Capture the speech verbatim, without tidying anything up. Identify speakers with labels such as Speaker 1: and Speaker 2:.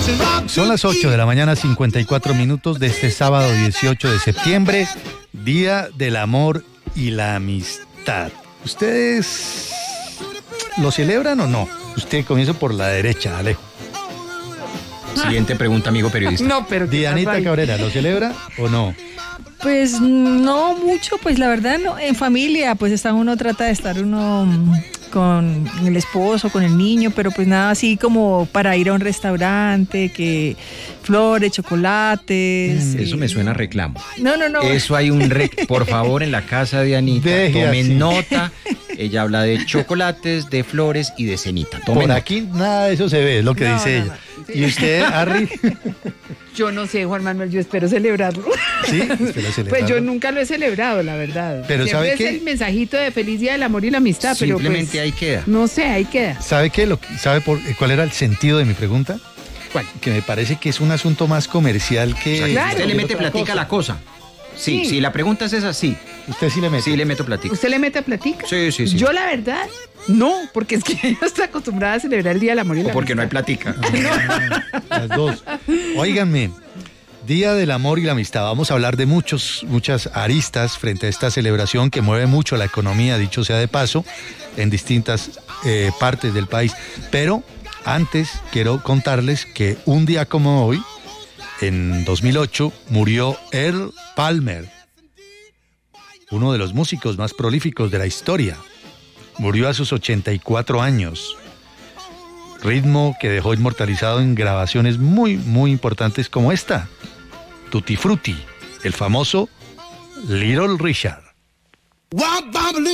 Speaker 1: Son las ocho de la mañana, cincuenta y cuatro minutos de este sábado dieciocho de septiembre, Día del Amor y la Amistad. ¿Ustedes lo celebran o no? Usted comienza por la derecha, Alejo.
Speaker 2: Siguiente pregunta, amigo periodista.
Speaker 3: No, pero
Speaker 1: Dianita Cabrera, ¿lo celebra o no?
Speaker 3: Pues no mucho, pues la verdad no. En familia, pues está uno trata de estar uno con el esposo, con el niño, pero pues nada así como para ir a un restaurante, que flores, chocolates.
Speaker 2: Mm,
Speaker 3: eh...
Speaker 2: Eso me suena a reclamo.
Speaker 3: No, no, no.
Speaker 2: Eso hay un rec... Por favor, en la casa de Anita,
Speaker 1: Deje
Speaker 2: tomen
Speaker 1: así.
Speaker 2: nota. Ella habla de chocolates, de flores y de cenita. Tomen
Speaker 1: Por
Speaker 2: nota.
Speaker 1: aquí nada de eso se ve, es lo que
Speaker 3: No,
Speaker 1: dice
Speaker 3: no,
Speaker 1: ella.
Speaker 3: no.
Speaker 1: ¿Y usted, Harry?
Speaker 3: Yo no sé, Juan Manuel, yo espero celebrarlo.
Speaker 1: Sí, usted lo celebra.
Speaker 3: Pues yo nunca lo he celebrado, la verdad.
Speaker 1: Pero
Speaker 3: Siempre
Speaker 1: ¿sabe
Speaker 3: es
Speaker 1: qué?
Speaker 3: el mensajito de feliz día del amor y la amistad, pero
Speaker 2: Simplemente
Speaker 3: pues,
Speaker 2: ahí queda.
Speaker 3: no sé, ahí queda.
Speaker 1: ¿Sabe qué? Lo, que- ¿Sabe por, cuál era el sentido de mi pregunta?
Speaker 3: ¿Cuál?
Speaker 1: Que me parece que es un asunto más comercial que...
Speaker 2: O sea,
Speaker 3: Claro.
Speaker 2: Usted le mete
Speaker 1: otra
Speaker 2: platica a la cosa. Sí,
Speaker 3: Sí.
Speaker 2: sí, la pregunta es esa, sí.
Speaker 1: Usted sí le mete.
Speaker 2: Sí, le meto platica.
Speaker 3: ¿Usted le mete a platica?
Speaker 2: Sí, sí, sí.
Speaker 3: Yo la verdad, no, porque es que yo estoy acostumbrada a celebrar el Día del Amor y la
Speaker 2: O porque no hay
Speaker 3: amistad.
Speaker 2: platica.
Speaker 1: Las dos. Óiganme, Día del Amor y la Amistad. Vamos a hablar de muchos, muchas aristas frente a esta celebración que mueve mucho la economía, dicho sea de paso, en distintas eh, partes del país. Pero antes quiero contarles que un día como hoy, en dos mil ocho, murió Earl Palmer, uno de los músicos más prolíficos de la historia. Murió a sus ochenta y cuatro años. Ritmo que dejó inmortalizado en grabaciones muy, muy importantes como esta, Tutti Frutti, el famoso Little Richard.